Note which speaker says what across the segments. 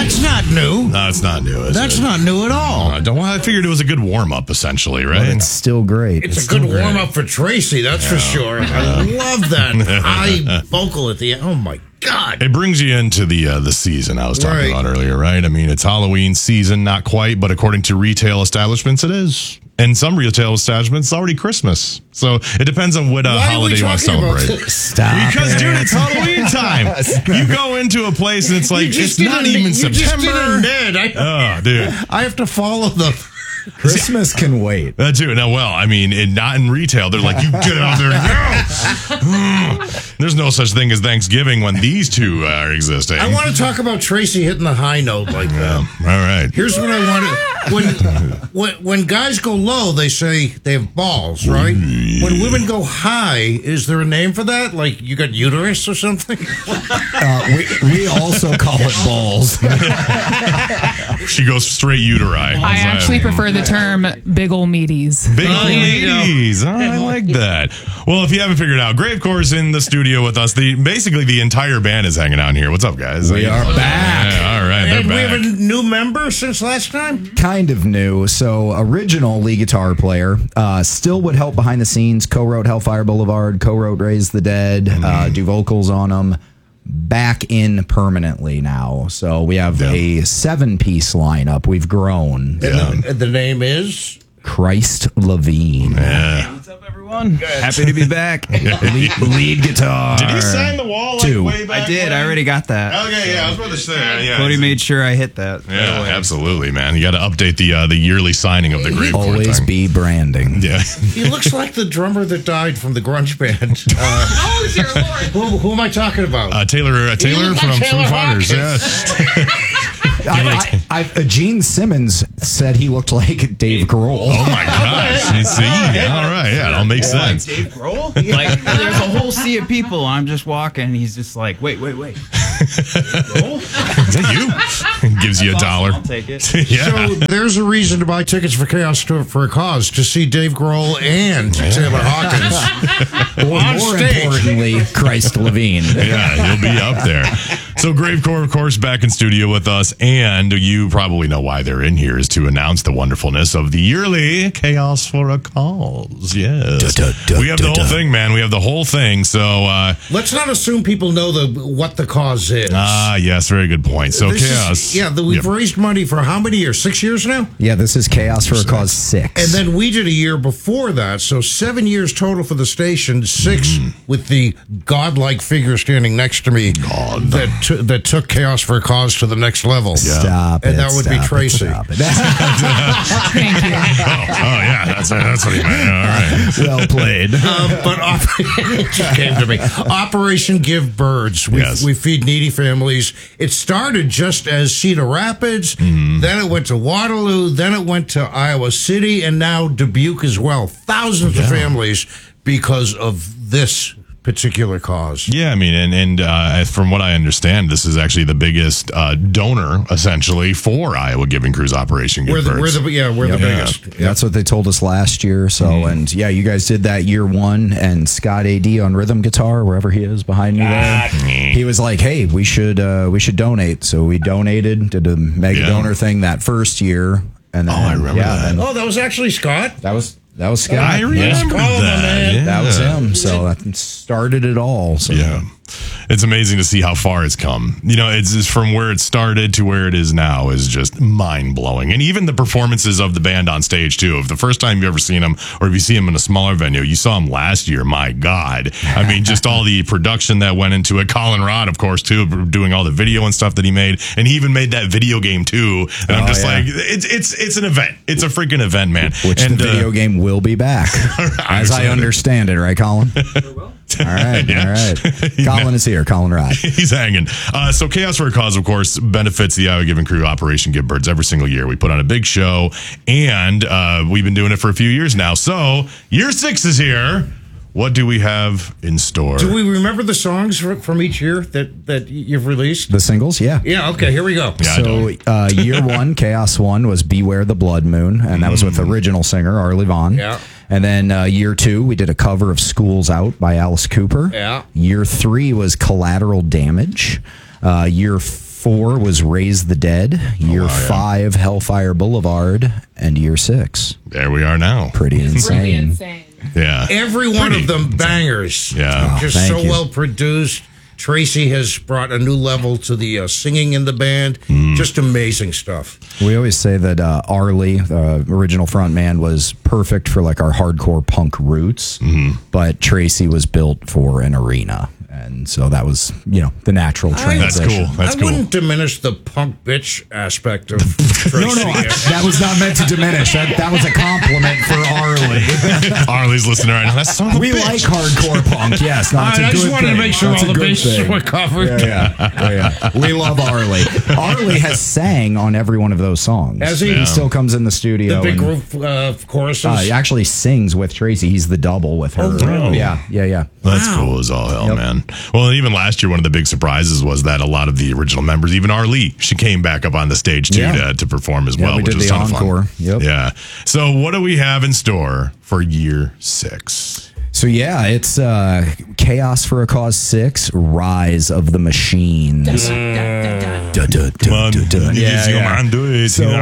Speaker 1: That's not new.
Speaker 2: No, it's not new.
Speaker 1: That's not new at all.
Speaker 2: I figured it was a good warm up, essentially, right?
Speaker 3: But it's still great.
Speaker 1: It's a good warm up for Tracy, that's for sure. I love that high vocal at the end. Oh my God.
Speaker 2: It brings you into the season I was talking about earlier, right? I mean, it's Halloween season, not quite, but according to retail establishments, it is. And some retail establishments, it's already Christmas. So it depends on what holiday you want to celebrate.
Speaker 3: Stop
Speaker 2: Because,
Speaker 3: it.
Speaker 2: dude, it's Halloween time. You go into a place and it's like, it's not even September. Dude.
Speaker 1: I have to follow the...
Speaker 3: Christmas can wait.
Speaker 2: That too. No, well, I mean, not in retail. They're like, you get out there and go. There's no such thing as Thanksgiving when these two are existing.
Speaker 1: I want to talk about Tracy hitting the high note like that.
Speaker 2: All right.
Speaker 1: Here's what I want to... When guys go low, they say they have balls, right? When women go high, is there a name for that? Like you got uterus or something?
Speaker 3: We also call it balls.
Speaker 2: She goes straight uteri.
Speaker 4: I actually prefer the term big ol' meaties.
Speaker 2: Big ol' meaties. I like that. Well, if you haven't figured out, Gravecore's in the studio with us. Basically, the entire band is hanging out here. What's up, guys?
Speaker 3: We are back.
Speaker 2: Yeah, all right,
Speaker 1: And
Speaker 2: they're
Speaker 1: we
Speaker 2: back.
Speaker 1: have a new member since last time?
Speaker 3: Kind of new. So, original lead guitar player, still would help behind the scenes, co-wrote Hellfire Boulevard, co-wrote Raise the Dead, do vocals on them. Back in permanently now. So we have a 7-piece lineup. We've grown.
Speaker 1: And the name is?
Speaker 3: Christ Levine.
Speaker 2: Yeah.
Speaker 5: What's up, everyone? Happy to be back. lead guitar.
Speaker 2: Did you sign the wall way back?
Speaker 5: I did.
Speaker 2: when?
Speaker 5: I already got that.
Speaker 2: Okay, yeah, I was about to say. Yeah,
Speaker 5: Cody made sure I hit that.
Speaker 2: Yeah, absolutely, man. You got to update the yearly signing of the Gravecore
Speaker 3: Always
Speaker 2: thing.
Speaker 3: be branding.
Speaker 2: Yeah.
Speaker 1: He looks like the drummer that died from the grunge band.
Speaker 4: Oh, dear Lord.
Speaker 1: Who am I talking about?
Speaker 2: Taylor
Speaker 1: looks
Speaker 2: from
Speaker 1: like
Speaker 2: Foo
Speaker 1: Taylor
Speaker 2: Fighters.
Speaker 3: Gene Simmons said he looked like Dave Grohl.
Speaker 2: Oh my gosh! You see, all right, yeah, it all makes sense.
Speaker 5: Dave Grohl? Like, there's a whole sea of people. I'm just walking, and he's just like, wait.
Speaker 2: Is that you? Gives you $1.
Speaker 5: I'll take it.
Speaker 2: Yeah.
Speaker 1: So there's a reason to buy tickets for Chaos for a Cause to see Dave Grohl and Taylor Hawkins
Speaker 3: Or
Speaker 1: on
Speaker 3: more
Speaker 1: stage.
Speaker 3: importantly, Christ Levine.
Speaker 2: Yeah, you'll be up there. So Gravecore, of course, back in studio with us, and you probably know why they're in here is to announce the wonderfulness of the yearly Chaos for a Cause. Yes, we have the whole thing, man. We have the whole thing. So
Speaker 1: Let's not assume people know what the cause is.
Speaker 2: yes, very good point. So
Speaker 1: This
Speaker 2: Chaos,
Speaker 1: is, we've raised money for how many years? 6 years now?
Speaker 3: Yeah, this is Chaos for a Cause 6.
Speaker 1: And then we did a year before that, so 7 years total for the station, 6 with the godlike figure standing next to me that took Chaos for a Cause to the next level.
Speaker 3: Stop
Speaker 1: And
Speaker 3: it,
Speaker 1: that would be
Speaker 3: stop it,
Speaker 1: Tracy.
Speaker 3: stop it.
Speaker 4: Thank you.
Speaker 2: Oh yeah, that's what he meant. All right.
Speaker 3: Well played.
Speaker 1: But it just came to me. Operation Give Birds. We feed needy families. It started just as Cedar Rapids, then it went to Waterloo, then it went to Iowa City, and now Dubuque as well. Thousands of families because of this particular cause.
Speaker 2: Yeah, I mean, and from what I understand, this is actually the biggest donor, essentially, for Iowa Giving Crew's Operation Give Birds.
Speaker 1: We're the biggest. Yep.
Speaker 3: That's what they told us last year. So, and yeah, you guys did that year one, and Scott AD on rhythm guitar, wherever he is behind me there, he was like, "Hey, we should donate." So we donated, did a mega donor thing that first year, and then
Speaker 2: I remember that.
Speaker 1: That was actually Scott.
Speaker 3: That was Scott.
Speaker 2: I remember that. Yeah.
Speaker 3: That was him. So that started it all. So.
Speaker 2: Yeah. It's amazing to see how far it's come. You know, it's from where it started to where it is now is just mind blowing. And even the performances of the band on stage too. If the first time you've ever seen them, or if you see them in a smaller venue, you saw them last year. My God, I mean, just all the production that went into it. Colin Rod, of course, too, doing all the video and stuff that he made, and he even made that video game too. And I'm just like, it's an event. It's a freaking event, man.
Speaker 3: Which the video game will be back, as I understand it, right, Colin? All right, all right. Colin is here. Colin Rod.
Speaker 2: He's hanging. So Chaos for a Cause, of course, benefits the Iowa Giving Crew Operation Give Birds every single year. We put on a big show, and we've been doing it for a few years now. So year 6 is here. What do we have in store?
Speaker 1: Do we remember the songs from each year that you've released?
Speaker 3: The singles, yeah.
Speaker 1: Yeah, okay, here we go.
Speaker 2: Yeah,
Speaker 3: So year 1, Chaos 1, was Beware the Blood Moon, and that was with original singer Arlie Vaughn.
Speaker 1: Yeah.
Speaker 3: And then year 2, we did a cover of School's Out by Alice Cooper.
Speaker 1: Yeah.
Speaker 3: Year 3 was Collateral Damage. Year 4 was Raise the Dead. Year 5, Hellfire Boulevard. And year 6.
Speaker 2: There we are now.
Speaker 3: Pretty insane.
Speaker 2: Yeah.
Speaker 1: Every one of them bangers.
Speaker 2: Yeah.
Speaker 1: Just
Speaker 3: thank
Speaker 1: so
Speaker 3: you.
Speaker 1: well produced. Tracy has brought a new level to the singing in the band. Just amazing stuff.
Speaker 3: We always say that Arlie, the original front-man, was perfect for like our hardcore punk roots, but Tracy was built for an arena. And so that was, the natural transition.
Speaker 2: That's cool. That's
Speaker 1: I
Speaker 2: cool.
Speaker 1: wouldn't diminish the punk bitch aspect of Tracy.
Speaker 3: No, that was not meant to diminish. That was a compliment for Arlie.
Speaker 2: Arlie's listening right now. That's son of a
Speaker 3: We
Speaker 2: bitch.
Speaker 3: like hardcore punk, yes. No, it's a
Speaker 1: I just
Speaker 3: good
Speaker 1: wanted
Speaker 3: thing.
Speaker 1: to make sure
Speaker 3: That's
Speaker 1: all
Speaker 3: a
Speaker 1: the
Speaker 3: good
Speaker 1: bases
Speaker 3: thing.
Speaker 1: were covered.
Speaker 3: Yeah. We love Arlie. Arlie has sang on every one of those songs.
Speaker 1: Has he?
Speaker 3: He still comes in the studio.
Speaker 1: The big
Speaker 3: and,
Speaker 1: group choruses.
Speaker 3: he actually sings with Tracy. He's the double with her.
Speaker 1: Oh, really?
Speaker 3: Yeah.
Speaker 2: That's cool as all hell, man. Well, even last year, one of the big surprises was that a lot of the original members, even Arlie, she came back up on the stage too to perform as well,
Speaker 3: we
Speaker 2: which
Speaker 3: did
Speaker 2: was
Speaker 3: the
Speaker 2: a ton of
Speaker 3: encore.
Speaker 2: fun.
Speaker 3: Yep.
Speaker 2: Yeah. So, what do we have in store for year 6?
Speaker 3: So it's Chaos for a Cause 6, Rise of the Machines.
Speaker 2: Come on,
Speaker 3: Yeah,
Speaker 2: your mind, do it.
Speaker 3: So,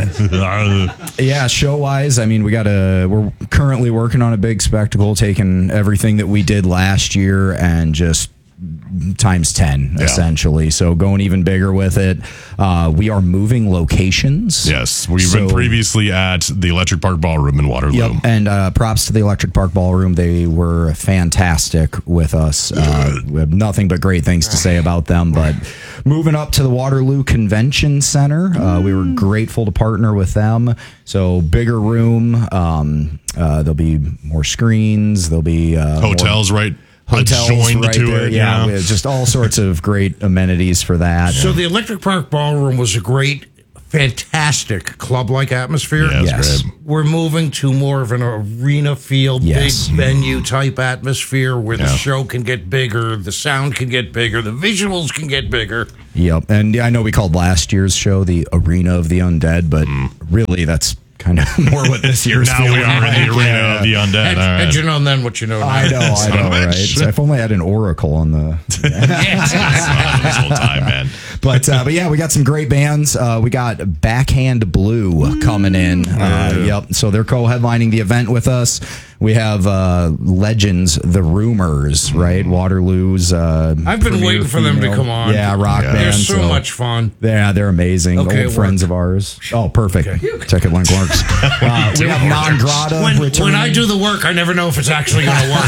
Speaker 3: show wise, I mean, we're currently working on a big spectacle, taking everything that we did last year and just times 10 essentially. So going even bigger with it. We are moving locations.
Speaker 2: Yes, we've been previously at the Electric Park Ballroom in Waterloo.
Speaker 3: Yep, and props to the Electric Park Ballroom. They were fantastic with us. We have nothing but great things to say about them. But moving up to the Waterloo Convention Center, we were grateful to partner with them. So bigger room. There'll be more screens. There'll be
Speaker 2: Hotels, right?
Speaker 3: Hotels
Speaker 2: Joined
Speaker 3: right
Speaker 2: to
Speaker 3: there.
Speaker 2: it.
Speaker 3: Yeah, we have just all sorts of great amenities for that.
Speaker 1: So the Electric Park Ballroom was a great, fantastic club-like atmosphere.
Speaker 2: Yeah, it's
Speaker 3: Yes.
Speaker 2: great.
Speaker 1: We're moving to more of an arena feel,
Speaker 3: Yes.
Speaker 1: big venue type atmosphere where the
Speaker 2: Yeah.
Speaker 1: show can get bigger, the sound can get bigger, the visuals can get bigger.
Speaker 3: Yep, and I know we called last year's show the Arena of the Undead, but really that's kind of more what this year's
Speaker 2: Now we
Speaker 3: feeling
Speaker 2: are in the
Speaker 3: like.
Speaker 2: arena of the undead.
Speaker 1: Had,
Speaker 2: All right.
Speaker 1: had you known then what you know now.
Speaker 3: I know,
Speaker 2: Son of a
Speaker 3: right?
Speaker 2: bitch.
Speaker 3: If only I had an oracle on the.
Speaker 2: This whole time, man.
Speaker 3: But yeah, we got some great bands. We got Backhand Blue coming in. Yep. So they're co-headlining the event with us. We have Legends, The Rumors, right? Waterloo's.
Speaker 1: I've been waiting for them to come on.
Speaker 3: Yeah, rock band.
Speaker 1: They're so much fun.
Speaker 3: Yeah, they're amazing.
Speaker 1: Okay,
Speaker 3: Old friends of ours. Oh, perfect. Ticket link works. We have Non Grata
Speaker 1: When
Speaker 3: returning.
Speaker 1: I do the work, I never know if it's actually going to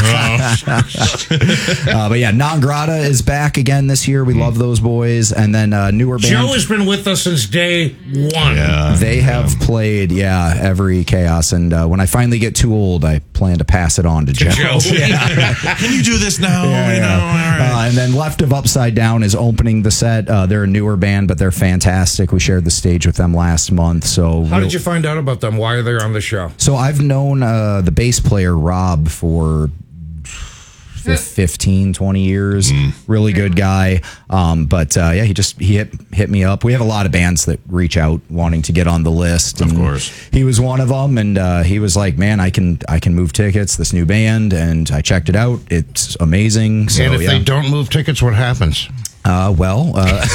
Speaker 1: work.
Speaker 3: But yeah, Non Grata is back again this year. We love those boys. And then newer band.
Speaker 1: Joe has been with us since day one.
Speaker 2: Yeah.
Speaker 3: They have played, every Chaos. And when I finally get too old, I plan to pass it on to Joe.
Speaker 2: Can you do this now?
Speaker 3: Yeah,
Speaker 2: You know,
Speaker 3: yeah.
Speaker 2: all right.
Speaker 3: And then Left of Upside Down is opening the set. They're a newer band, but they're fantastic. We shared the stage with them last month. So
Speaker 1: How did you find out about them? Why are they on the show?
Speaker 3: So I've known the bass player Rob for 15, 20 years. Really good guy. But he hit me up. We have a lot of bands that reach out wanting to get on the list.
Speaker 2: Of
Speaker 3: and
Speaker 2: course.
Speaker 3: He was one of them, and he was like, "Man, I can move tickets. This new band," and I checked it out. It's amazing. So,
Speaker 1: And if they don't move tickets, what happens?
Speaker 2: Murder,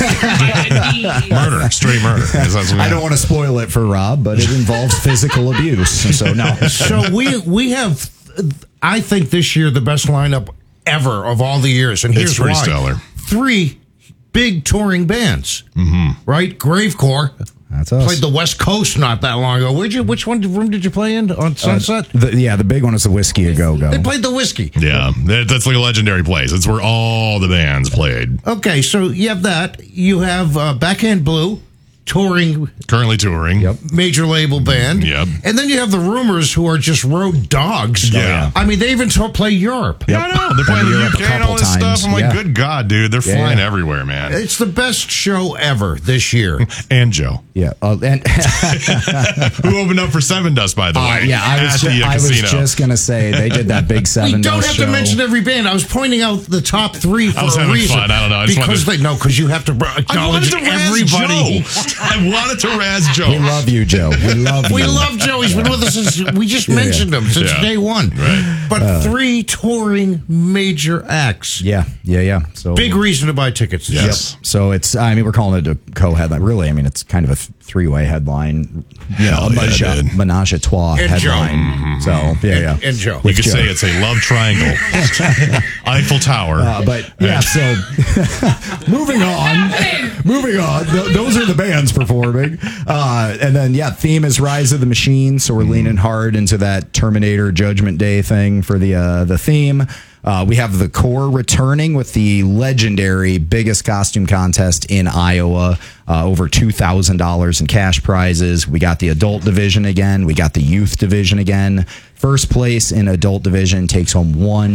Speaker 2: straight murder.
Speaker 3: I don't want to spoil it for Rob, but it involves physical abuse. So no.
Speaker 1: So we have, I think this year the best lineup ever of all the years, and here's
Speaker 2: It's pretty
Speaker 1: why:
Speaker 2: stellar.
Speaker 1: 3 big touring bands, right? Gravecore
Speaker 3: That's us.
Speaker 1: played the West Coast not that long ago. Which room did you play in on Sunset?
Speaker 3: The big one is the Whiskey A Go Go.
Speaker 1: They played the Whiskey.
Speaker 2: Yeah, that's like a legendary place. It's where all the bands played.
Speaker 1: Okay, so you have that. You have Backhand Blue touring
Speaker 2: Currently touring.
Speaker 3: Yep.
Speaker 1: major label band.
Speaker 2: Yep.
Speaker 1: And then you have the Rumors, who are just road dogs.
Speaker 2: Yeah.
Speaker 1: I mean, they even play Europe.
Speaker 2: Yeah, I know. They're playing
Speaker 3: Been to
Speaker 2: the
Speaker 3: Europe a
Speaker 2: UK and all
Speaker 3: couple
Speaker 2: this
Speaker 3: times.
Speaker 2: stuff. I'm like,
Speaker 3: Yeah.
Speaker 2: good God, dude. They're flying
Speaker 3: Yeah.
Speaker 2: everywhere, man.
Speaker 1: It's the best show ever this year.
Speaker 2: And Joe,
Speaker 3: Yeah. And
Speaker 2: who opened up for Seven Dust, by the way.
Speaker 3: yeah, I was
Speaker 2: casino.
Speaker 3: just gonna say they did that big
Speaker 1: We
Speaker 3: seven.
Speaker 1: don't have
Speaker 3: show.
Speaker 1: to mention every band. I was pointing out the top 3 for
Speaker 2: I was
Speaker 1: a
Speaker 2: having
Speaker 1: reason.
Speaker 2: fun. I don't know. I just
Speaker 1: because
Speaker 2: wanted
Speaker 1: because you have to
Speaker 2: I wanted
Speaker 1: acknowledge
Speaker 2: to razz
Speaker 1: everybody.
Speaker 2: Joe. I wanted to razz Joe.
Speaker 3: We love you, Joe. We love you.
Speaker 1: We love Joe. He's been with us since we just mentioned him since day one.
Speaker 2: Right.
Speaker 1: But 3 touring major acts.
Speaker 3: Yeah. So
Speaker 1: Big reason to buy tickets.
Speaker 2: Yes.
Speaker 3: So it's, I mean, we're calling it a co-headline. Really, I mean, it's kind of a 3-way headline.
Speaker 2: Hell yeah, dude.
Speaker 3: Menage a trois
Speaker 1: And Joe.
Speaker 3: headline. So, yeah.
Speaker 1: And Joe.
Speaker 2: You could say it's a love triangle. Eiffel Tower.
Speaker 3: But yeah, so moving on. Those are the bands performing. And then, theme is Rise of the Machine. So we're leaning hard into that Terminator Judgment Day thing for the theme. We have the Core returning with the legendary biggest costume contest in Iowa. Over $2,000 in cash prizes. We got the adult division again. We got the youth division again. First place in adult division takes home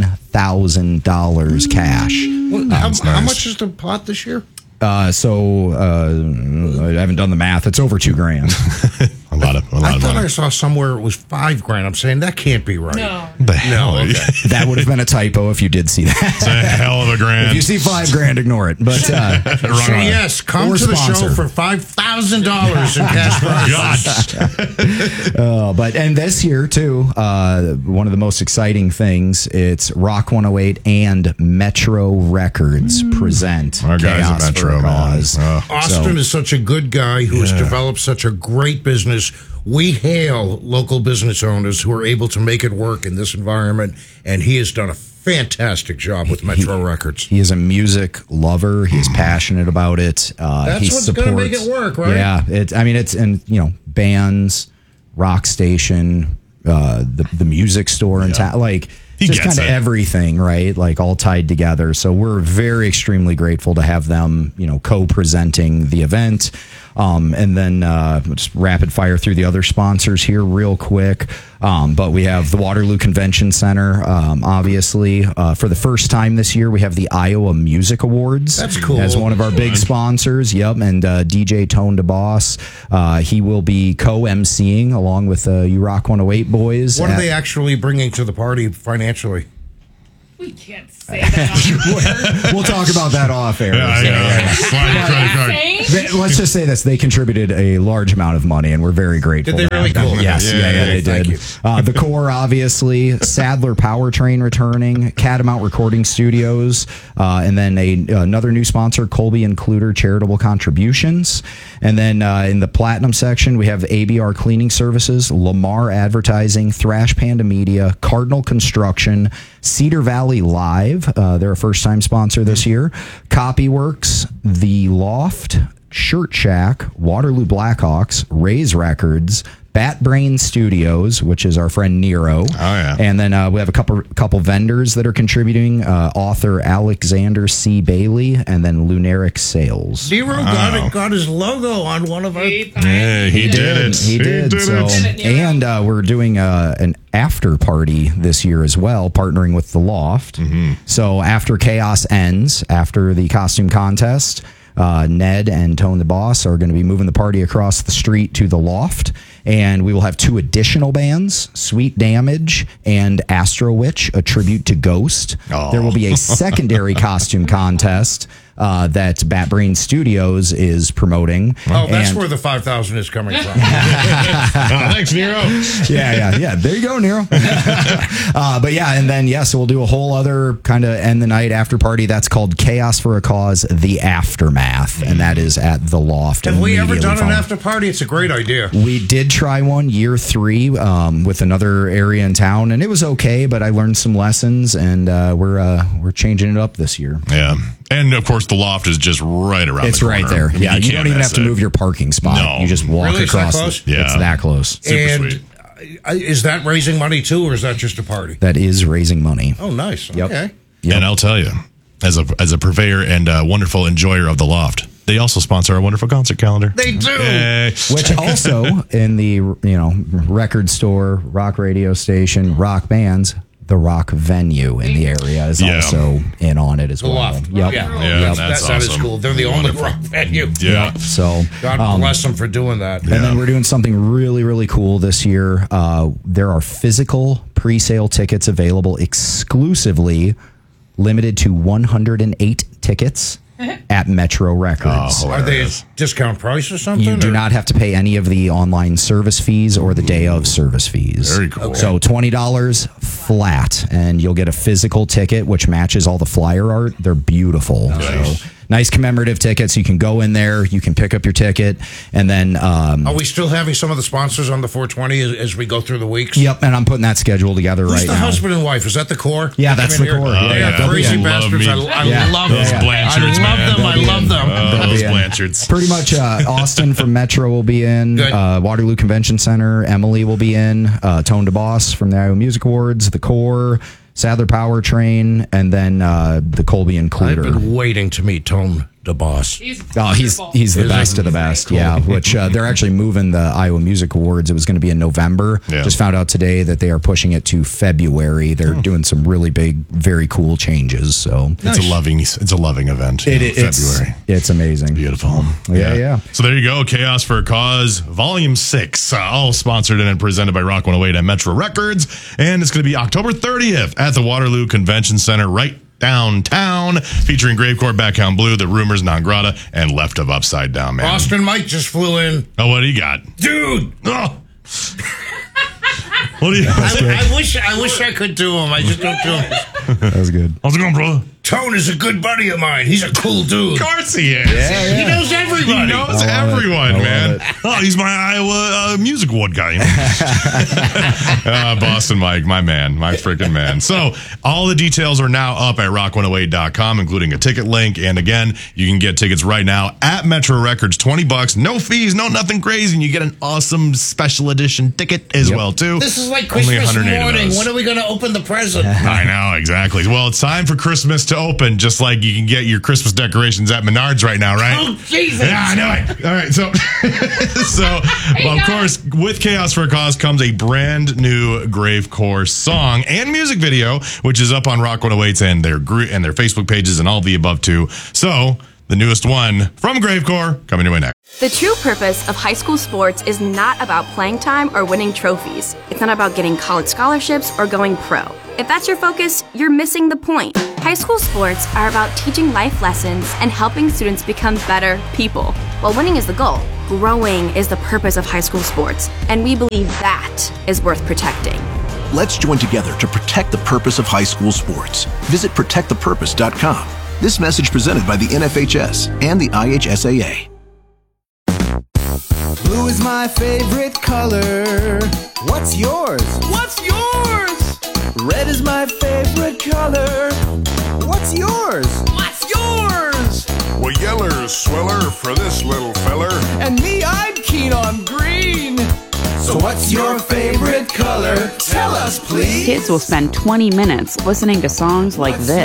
Speaker 3: $1,000 cash.
Speaker 1: How much is the pot this year?
Speaker 3: I haven't done the math. It's over $2,000.
Speaker 2: a lot of
Speaker 1: I thought I
Speaker 2: money.
Speaker 1: saw somewhere it was $5,000. I'm saying that can't be right.
Speaker 4: No.
Speaker 2: The hell?
Speaker 1: okay.
Speaker 3: That would have been a typo if you did see
Speaker 2: It's
Speaker 3: that.
Speaker 2: a hell of a grand.
Speaker 3: If you see $5,000, ignore it. But
Speaker 1: So yes, come
Speaker 3: Or
Speaker 1: to the
Speaker 3: sponsor.
Speaker 1: show for $5,000 in cash prizes.
Speaker 2: Gosh.
Speaker 3: and this year too, one of the most exciting things, it's Rock 108 and Metro Records present
Speaker 2: Our guys at
Speaker 3: Chaos
Speaker 2: Metro,
Speaker 3: for a
Speaker 2: man.
Speaker 3: Cause.
Speaker 1: Austin is such a good guy who has developed such a great business. We hail local business owners who are able to make it work in this environment, and he has done a fantastic job with Metro Records.
Speaker 3: He is a music lover. He's passionate about it.
Speaker 1: That's
Speaker 3: he
Speaker 1: what's going to make it work, right?
Speaker 3: Yeah, it's in bands, rock station, the music store in town, like
Speaker 2: He
Speaker 3: just
Speaker 2: gets
Speaker 3: kind of
Speaker 2: it.
Speaker 3: everything, right? Like all tied together. So we're very extremely grateful to have them, co-presenting the event. And then just rapid fire through the other sponsors here real quick. But we have the Waterloo Convention Center, obviously. For the first time this year, we have the Iowa Music Awards.
Speaker 1: That's cool.
Speaker 3: As one of our big sponsors. Yep. And DJ Tone DeBoss, he will be co-emceeing along with you Rock 108 boys.
Speaker 1: What are they actually bringing to the party financially?
Speaker 4: We can't say that.
Speaker 3: We'll talk about that off air.
Speaker 2: Yeah, I know. Slide your credit card.
Speaker 3: Let's just say this: they contributed a large amount of money, and we're very grateful.
Speaker 1: Did they
Speaker 3: to
Speaker 1: really?
Speaker 3: have them.
Speaker 1: Cool.
Speaker 3: Yes,
Speaker 2: Yeah,
Speaker 3: they
Speaker 1: thank
Speaker 3: did.
Speaker 1: you.
Speaker 3: The Core, obviously, Sadler Powertrain returning, Catamount Recording Studios, and then another new sponsor, Colby and Cluter Charitable Contributions, and then in the Platinum section we have ABR Cleaning Services, Lamar Advertising, Thrash Panda Media, Cardinal Construction, Cedar Valley Live. They're a first-time sponsor this year. Copyworks, The Loft, Shirt Shack, Waterloo Blackhawks, Raise Records, Bat Brain Studios, which is our friend Nero.
Speaker 2: Oh, yeah.
Speaker 3: And then we have a couple vendors that are contributing. Author Alexander C. Bailey, and then Lunaric Sales.
Speaker 1: Zero got his logo on one of our.
Speaker 2: Yeah, he did it.
Speaker 3: He did. So, and we're doing an after party this year as well, partnering with The Loft. So after Chaos ends, after the costume contest, Ned and Tone the Boss are going to be moving the party across the street to The Loft. And we will have 2 additional bands, Sweet Damage and Astro Witch, a tribute to Ghost.
Speaker 2: Oh.
Speaker 3: There will be a secondary costume contest that Bat Brain Studios is promoting.
Speaker 1: Oh, that's
Speaker 3: And-
Speaker 1: where the 5,000 is coming from.
Speaker 2: Thanks, Nero.
Speaker 3: Yeah. There you go, Nero. But yeah, and then so we'll do a whole other kind of end the night after party. That's called Chaos for a Cause: The Aftermath, and that is at The Loft.
Speaker 1: Have we ever
Speaker 3: immediately
Speaker 1: done an
Speaker 3: following.
Speaker 1: after party? It's a great idea.
Speaker 3: We did try one year 3 with another area in town, and it was okay. But I learned some lessons, and we're changing it up this year.
Speaker 2: Yeah. And of course, the Loft is just right around
Speaker 3: It's
Speaker 2: the corner.
Speaker 3: right there. Yeah, you
Speaker 2: can't
Speaker 3: don't even
Speaker 2: miss
Speaker 3: have to
Speaker 2: it.
Speaker 3: move your parking spot.
Speaker 2: No.
Speaker 3: You just walk
Speaker 1: Really? It's that
Speaker 3: across.
Speaker 1: close?
Speaker 3: It's
Speaker 2: Yeah.
Speaker 3: that close.
Speaker 2: Super
Speaker 1: And
Speaker 2: sweet.
Speaker 1: is that raising money too, or is that just a party?
Speaker 3: That is raising money.
Speaker 1: Oh, nice.
Speaker 3: Yep.
Speaker 1: Okay.
Speaker 3: Yep.
Speaker 2: And I'll tell you, as a purveyor and a wonderful enjoyer of the Loft, they also sponsor our wonderful concert calendar.
Speaker 1: They do.
Speaker 2: Yay.
Speaker 3: Which also in the record store, rock radio station, rock bands, the rock venue in the area is
Speaker 2: Yeah.
Speaker 3: also in on it as
Speaker 1: The
Speaker 3: well.
Speaker 1: Loft.
Speaker 3: Yep.
Speaker 1: Yeah,
Speaker 2: Yeah, that's
Speaker 1: that is
Speaker 2: awesome.
Speaker 1: cool. They're the only rock venue.
Speaker 2: Yeah.
Speaker 3: So
Speaker 1: God bless them for doing that.
Speaker 3: and then we're doing something really, really cool this year. There are physical pre-sale tickets available exclusively, limited to 108 tickets. at Metro Records.
Speaker 1: Are they a discount price or something?
Speaker 3: You do not have to pay any of the online service fees or the day of service fees.
Speaker 2: Very cool.
Speaker 3: So $20 flat, and you'll get a physical ticket, which matches all the flyer art. They're beautiful.
Speaker 2: Nice.
Speaker 3: So nice commemorative tickets. You can go in there, you can pick up your ticket, and then...
Speaker 1: Are we still having some of the sponsors on the 420 as we go through the weeks?
Speaker 3: Yep, and I'm putting that schedule together
Speaker 1: Who's
Speaker 3: right
Speaker 1: the
Speaker 3: now.
Speaker 1: husband and wife? Is that the core?
Speaker 3: Yeah, that's the core.
Speaker 1: They are crazy bastards. I love
Speaker 2: those
Speaker 1: them.
Speaker 2: Blanchards,
Speaker 1: I love
Speaker 2: man.
Speaker 1: them. I love them.
Speaker 2: Those
Speaker 3: Yeah.
Speaker 2: Blanchards.
Speaker 3: Pretty much Austin from Metro will be in.
Speaker 1: Good.
Speaker 3: Waterloo Convention Center, Emily will be in. Tone DeBoss from the Iowa Music Awards, The Core, Sadler Powertrain, and then the Colby
Speaker 1: I've
Speaker 3: Includer.
Speaker 1: been waiting to meet Tone DeBoss.
Speaker 3: He's the best of the best, yeah. Which they're actually moving the Iowa Music Awards. It was going to be in November.
Speaker 2: Yeah.
Speaker 3: Just found out today that they are pushing it to February. They're doing some really big, very cool changes. So
Speaker 2: It's a loving event. February.
Speaker 3: It's amazing.
Speaker 2: Beautiful.
Speaker 3: Yeah.
Speaker 2: So there you go. Chaos for a Cause, Volume 6, all sponsored and presented by Rock 108 and Metro Records. And it's going to be October 30th at the Waterloo Convention Center right downtown, featuring Gravecore, Backhound Blue, The Rumors, Non Grata, and Left of Upside Down, man.
Speaker 1: Austin Mike just flew in.
Speaker 2: Oh, what do you got?
Speaker 1: Dude!
Speaker 2: Oh. What do you
Speaker 1: I wish I could do him. I just don't do him.
Speaker 3: That was good.
Speaker 2: How's it going, brother?
Speaker 1: Tone is a good buddy of mine. He's a cool dude.
Speaker 2: Of course he is.
Speaker 1: He knows everybody.
Speaker 2: He knows everyone, man. Oh, he's my Iowa Music Award guy. Boston Mike, my man, my freaking man. So all the details are now up at rock108.com, including a ticket link. And again, you can get tickets right now at Metro Records, $20, no fees, no nothing crazy. And you get an awesome special edition ticket as well, too.
Speaker 1: This is like
Speaker 2: Only
Speaker 1: Christmas
Speaker 2: 108 of
Speaker 1: morning.
Speaker 2: those.
Speaker 1: When are we going to open the present?
Speaker 2: I know, exactly. Well, it's time for Christmas to open, just like you can get your Christmas decorations at Menards right now, right?
Speaker 1: Oh, Jesus.
Speaker 2: Yeah, I know it. All right, so, well, of course, with Chaos for a Cause comes a brand new Gravecore song and music video, which is up on Rock 108's and their Facebook pages and all the above, too. So, the newest one from Gravecore coming your way next.
Speaker 6: The true purpose of high school sports is not about playing time or winning trophies. It's not about getting college scholarships or going pro. If that's your focus, you're missing the point. High school sports are about teaching life lessons and helping students become better people. While winning is the goal, growing is the purpose of high school sports, and we believe that is worth protecting.
Speaker 7: Let's join together to protect the purpose of high school sports. Visit protectthepurpose.com. This message presented by the NFHS and the IHSAA.
Speaker 8: Blue is my favorite color. What's yours? What's yours? Red is my favorite color. What's yours? What's yours?
Speaker 9: Well, yeller's sweller for this little feller.
Speaker 8: And me, I'm keen on green. So what's your favorite color? Tell us, please.
Speaker 10: Kids will spend 20 minutes listening to songs like this.